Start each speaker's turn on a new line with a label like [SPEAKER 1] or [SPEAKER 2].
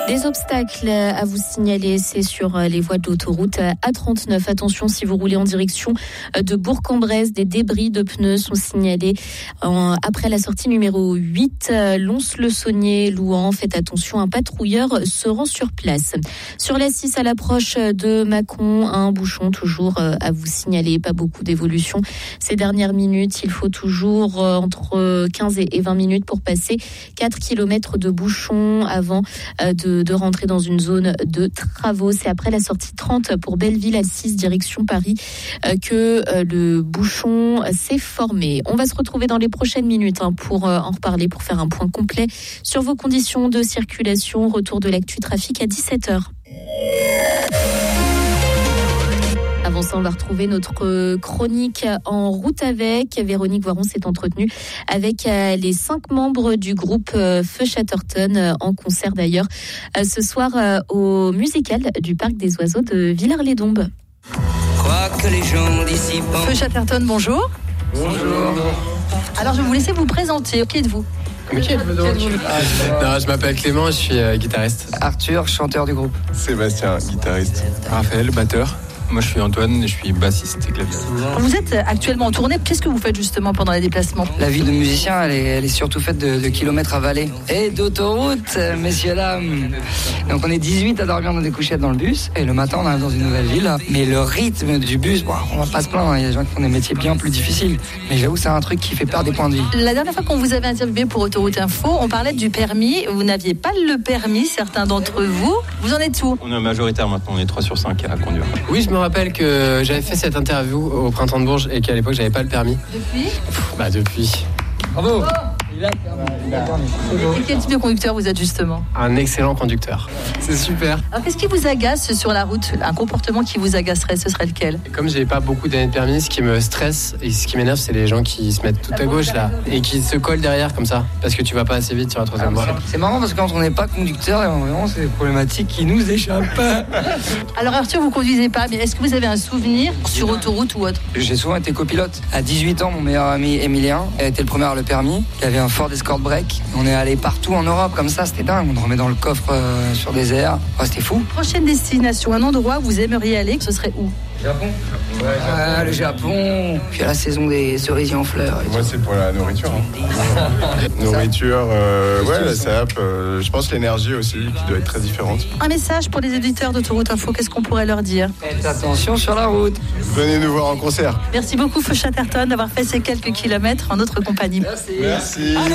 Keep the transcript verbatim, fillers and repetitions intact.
[SPEAKER 1] Des obstacles à vous signaler, c'est sur les voies de l'autoroute A trente-neuf. Attention, si vous roulez en direction de Bourg-en-Bresse, des débris de pneus sont signalés après la sortie numéro huit, Lons-le-Saunier, Louhans. Faites attention, un patrouilleur se rend sur place. Sur la six, à l'approche de Mâcon, un bouchon toujours à vous signaler. Pas beaucoup d'évolution ces dernières minutes. Il faut toujours entre quinze et vingt minutes pour passer quatre kilomètres de bouchon avant de de rentrer dans une zone de travaux. C'est après la sortie trente pour Belleville à six direction Paris que le bouchon s'est formé. On va se retrouver dans les prochaines minutes pour en reparler, pour faire un point complet sur vos conditions de circulation. Retour de l'actu trafic à dix-sept heures. Avant ça, on va retrouver notre chronique En route avec. Véronique Voiron s'est entretenue avec les cinq membres du groupe Feu Chatterton, en concert d'ailleurs ce soir au musical du Parc des Oiseaux de Villars-les-Dombes.
[SPEAKER 2] Quoi que les gens d'ici pensent.
[SPEAKER 3] Feu Chatterton, bonjour.
[SPEAKER 2] Bonjour.
[SPEAKER 3] Alors, je vais vous laisser vous présenter. Qui êtes-vous ?
[SPEAKER 4] Mais qui êtes-vous donc ? Non, je m'appelle Clément, je suis euh, guitariste.
[SPEAKER 2] Arthur, chanteur du groupe.
[SPEAKER 5] Sébastien, guitariste.
[SPEAKER 6] Raphaël, batteur. Moi, je suis Antoine et je suis bassiste et claviste.
[SPEAKER 3] Vous êtes actuellement en tournée. Qu'est-ce que vous faites justement pendant les déplacements ?
[SPEAKER 2] La vie de musicien, elle est, elle est surtout faite de, de kilomètres à vallée et d'autoroute, messieurs, dames. Donc, on est dix-huit à dormir dans des couchettes dans le bus et le matin, on arrive dans une nouvelle ville. Mais le rythme du bus, bon, on va pas se plaindre. Il y a des gens qui font des métiers bien plus difficiles. Mais j'avoue, c'est un truc qui fait perdre des points de vie.
[SPEAKER 3] La dernière fois qu'on vous avait interviewé pour Autoroute Info, on parlait du permis. Vous n'aviez pas le permis, certains d'entre vous. Vous en êtes où ?
[SPEAKER 6] On est majoritaire maintenant, on est trois sur cinq à conduire.
[SPEAKER 4] Oui, je me rappelle que j'avais fait cette interview au Printemps de Bourges et qu'à l'époque, j'avais pas le permis.
[SPEAKER 3] Depuis ?
[SPEAKER 4] Pff, Bah, depuis.
[SPEAKER 2] Bravo.
[SPEAKER 3] Et quel type de conducteur vous êtes justement ?
[SPEAKER 4] Un excellent conducteur. C'est super.
[SPEAKER 3] Alors, qu'est-ce qui vous agace sur la route ? Un comportement qui vous agacerait, ce serait lequel ?
[SPEAKER 4] Et comme j'ai pas beaucoup d'années de permis, ce qui me stresse et ce qui m'énerve, c'est les gens qui se mettent tout à gauche là et qui se collent derrière comme ça parce que tu vas pas assez vite sur la troisième voie.
[SPEAKER 2] C'est marrant parce que quand on n'est pas conducteur, vraiment, c'est des problématiques qui nous échappent.
[SPEAKER 3] Alors Arthur, vous conduisez pas, mais est-ce que vous avez un souvenir sur autoroute ou autre ?
[SPEAKER 2] J'ai souvent été copilote. À dix-huit ans, mon meilleur ami Emilien a été le premier à avoir le permis. Il avait un Ford Escort Break. On est allé partout en Europe comme ça, c'était dingue. On dormait dans le coffre euh, sur des airs. Oh, c'était fou.
[SPEAKER 3] Prochaine destination, un endroit où vous aimeriez aller, ce serait où ?
[SPEAKER 2] Japon. Ouais, ah, le Japon. Puis à la saison des cerisiers en fleurs.
[SPEAKER 5] Moi, c'est pour la nourriture. Hein. Nourriture, euh, ouais, la S A P. Euh, je pense l'énergie aussi, qui doit être très différente.
[SPEAKER 3] Un message pour les éditeurs d'Autoroute Info, qu'est-ce qu'on pourrait leur dire ?
[SPEAKER 2] Faites attention sur la route.
[SPEAKER 5] Venez nous voir en concert.
[SPEAKER 3] Merci beaucoup Feu Chatterton d'avoir fait ces quelques kilomètres en notre compagnie.
[SPEAKER 2] Merci.
[SPEAKER 5] Merci.